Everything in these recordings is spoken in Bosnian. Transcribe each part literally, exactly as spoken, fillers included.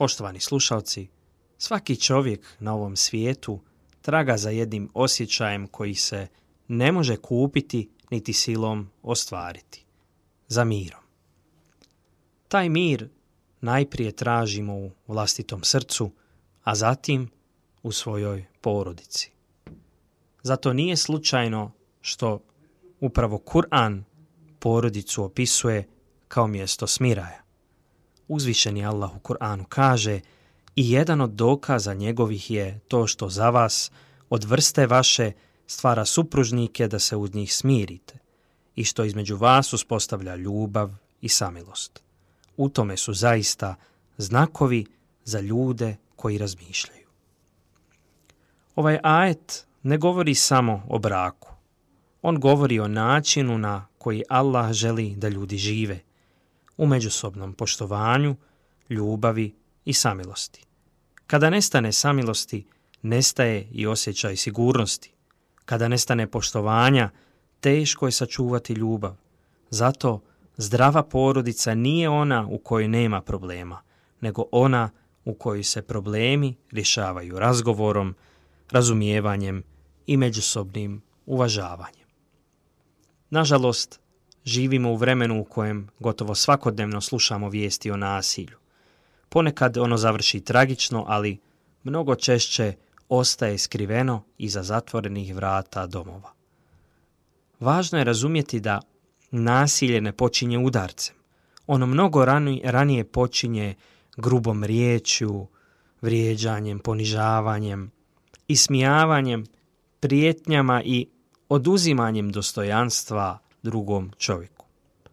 Poštovani slušalci, svaki čovjek na ovom svijetu traga za jednim osjećajem koji se ne može kupiti niti silom ostvariti, za mirom. Taj mir najprije tražimo u vlastitom srcu, a zatim u svojoj porodici. Zato nije slučajno što upravo Kur'an porodicu opisuje kao mjesto smiraja. Uzvišeni Allah u Kur'anu kaže: i jedan od dokaza njegovih je to što za vas od vrste vaše stvara supružnike da se uz njih smirite i što između vas uspostavlja ljubav i samilost. U tome su zaista znakovi za ljude koji razmišljaju. Ovaj ajet ne govori samo o braku. On govori o načinu na koji Allah želi da ljudi žive, u međusobnom poštovanju, ljubavi i samilosti. Kada nestane samilosti, nestaje i osjećaj sigurnosti. Kada nestane poštovanja, teško je sačuvati ljubav. Zato zdrava porodica nije ona u kojoj nema problema, nego ona u kojoj se problemi rješavaju razgovorom, razumijevanjem i međusobnim uvažavanjem. Nažalost, živimo u vremenu u kojem gotovo svakodnevno slušamo vijesti o nasilju. Ponekad ono završi tragično, ali mnogo češće ostaje skriveno iza zatvorenih vrata domova. Važno je razumjeti da nasilje ne počinje udarcem. Ono mnogo ranije počinje grubom riječju, vrijeđanjem, ponižavanjem, ismijavanjem, prijetnjama i oduzimanjem dostojanstva drugom čovjeku.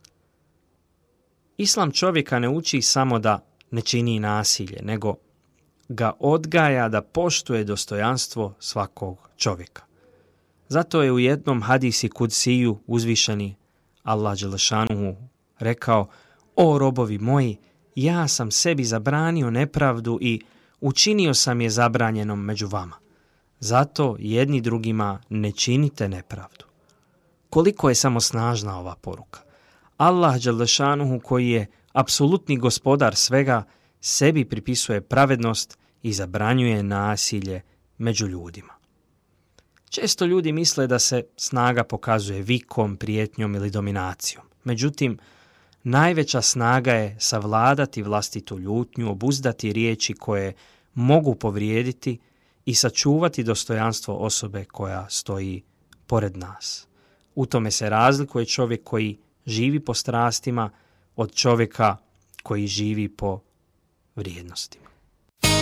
Islam čovjeka ne uči samo da ne čini nasilje, nego ga odgaja da poštuje dostojanstvo svakog čovjeka. Zato je u jednom hadisi kudsiju uzvišeni Allah dželešanuhu rekao: o robovi moji, ja sam sebi zabranio nepravdu i učinio sam je zabranjenom među vama. Zato jedni drugima ne činite nepravdu. Koliko je samo snažna ova poruka. Allah dželešanuhu, koji je apsolutni gospodar svega, sebi pripisuje pravednost i zabranjuje nasilje među ljudima. Često ljudi misle da se snaga pokazuje vikom, prijetnjom ili dominacijom. Međutim, najveća snaga je savladati vlastitu ljutnju, obuzdati riječi koje mogu povrijediti i sačuvati dostojanstvo osobe koja stoji pored nas. U tome se razlikuje čovjek koji živi po strastima od čovjeka koji živi po vrijednostima.